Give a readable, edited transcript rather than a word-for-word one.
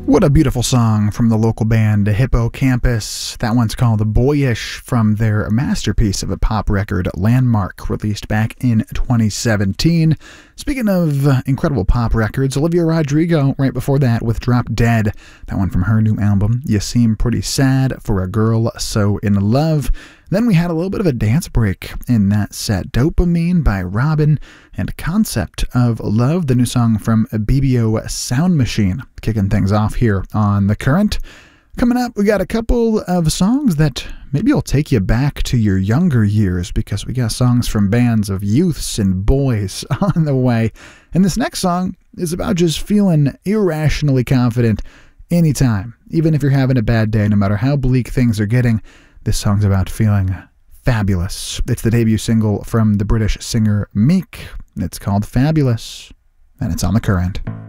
What a beautiful song from the local band Hippocampus. That one's called Boyish from their masterpiece of a pop record, Landmark, released back in 2017. Speaking of incredible pop records, Olivia Rodrigo right before that with Drop Dead. That one from her new album, You Seem Pretty Sad for a Girl So in Love. Then we had a little bit of a dance break in that set. Dopamine by Robin and Concept of Love, the new song from BBO Sound Machine, kicking things off here on The Current. Coming up, we got a couple of songs that maybe will take you back to your younger years, because we got songs from bands of youths and boys on the way. And this next song is about just feeling irrationally confident anytime, even if you're having a bad day, no matter how bleak things are getting. This song's about feeling fabulous. It's the debut single from the British singer Meek. It's called Fabulous, and it's on The Current.